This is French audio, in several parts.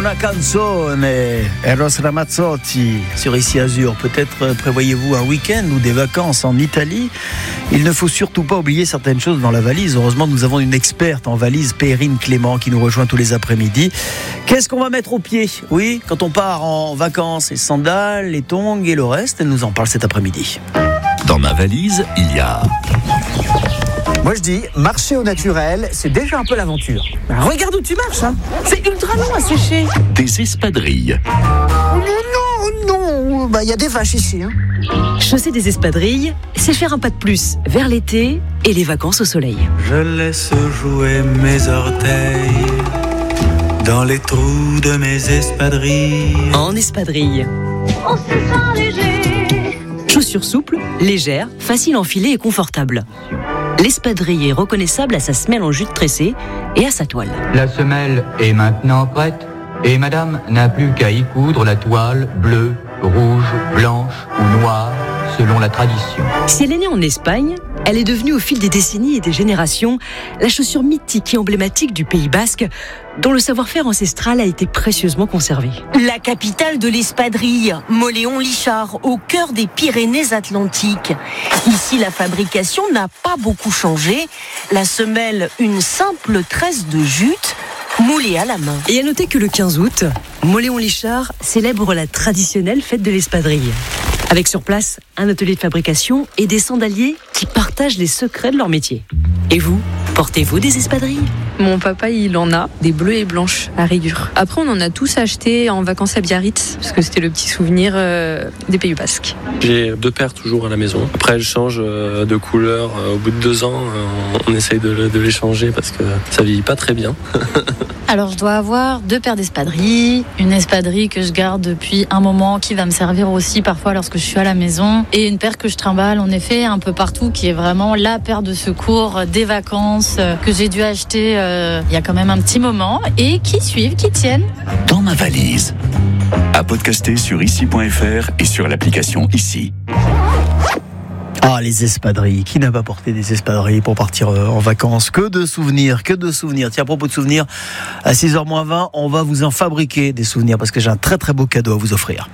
Una canzone, Eros Ramazzotti sur Ici Azur. Peut-être prévoyez-vous un week-end ou des vacances en Italie. Il ne faut surtout pas oublier certaines choses dans la valise. Heureusement, nous avons une experte en valise, Perrine Clément, qui nous rejoint tous les après-midi. Qu'est-ce qu'on va mettre au pied ? Oui, quand on part en vacances, les sandales, les tongs et le reste, elle nous en parle cet après-midi. Dans ma valise, il y a... Moi je dis, marcher au naturel, c'est déjà un peu l'aventure. Regarde où tu marches, hein. C'est ultra long à sécher. Des espadrilles. Non, il y a des vaches ici. Hein. Chausser des espadrilles, c'est faire un pas de plus vers l'été et les vacances au soleil. Je laisse jouer mes orteils dans les trous de mes espadrilles. En espadrille. On se sent léger. Chaussures souples, légères, faciles à enfiler et confortables. L'espadrille est reconnaissable à sa semelle en jute tressée et à sa toile. La semelle est maintenant prête et madame n'a plus qu'à y coudre la toile bleue, rouge, blanche ou noire selon la tradition. Si elle est née en Espagne, elle est devenue au fil des décennies et des générations la chaussure mythique et emblématique du Pays Basque, dont le savoir-faire ancestral a été précieusement conservé. La capitale de l'espadrille, Mauléon-Lichard, au cœur des Pyrénées-Atlantiques. Ici, la fabrication n'a pas beaucoup changé. La semelle, une simple tresse de jute, moulée à la main. Et à noter que le 15 août, Mauléon-Lichard célèbre la traditionnelle fête de l'espadrille. Avec sur place un atelier de fabrication et des sandaliers qui partagent les secrets de leur métier. Et vous, portez-vous des espadrilles ? Mon papa, il en a, des bleues et blanches à rayures. Après, on en a tous acheté en vacances à Biarritz, parce que c'était le petit souvenir des Pays Basques. J'ai 2 paires toujours à la maison. Après, elles changent de couleur. Au bout de 2 ans, on essaye de les changer parce que ça vieillit pas très bien. Alors, je dois avoir 2 paires d'espadrilles, une espadrille que je garde depuis un moment, qui va me servir aussi parfois lorsque je suis à la maison, et une paire que je trimballe en effet un peu partout, qui est vraiment la paire de secours des vacances que j'ai dû acheter il y a quand même un petit moment, et qui suivent, qui tiennent. Dans ma valise. À podcaster sur ici.fr et sur l'application Ici. Ah, les espadrilles. Qui n'a pas porté des espadrilles pour partir en vacances ? Que de souvenirs. Tiens, à propos de souvenirs, à 6h20, on va vous en fabriquer des souvenirs parce que j'ai un très très beau cadeau à vous offrir.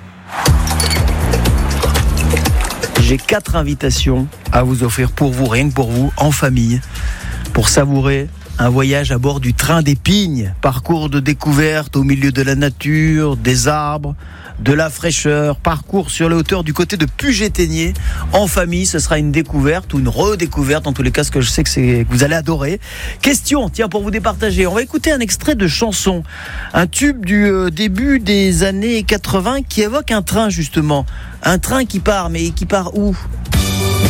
J'ai 4 invitations à vous offrir pour vous, rien que pour vous, en famille, pour savourer un voyage à bord du train des Pignes. Parcours de découverte au milieu de la nature, des arbres, de la fraîcheur. Parcours sur les hauteurs du côté de Puget-Théniers. En famille, ce sera une découverte ou une redécouverte. En tous les cas, ce que je sais que vous allez adorer. Question, tiens, pour vous départager. On va écouter un extrait de chanson. Un tube du début des années 80 qui évoque un train, justement. Un train qui part, mais qui part où ?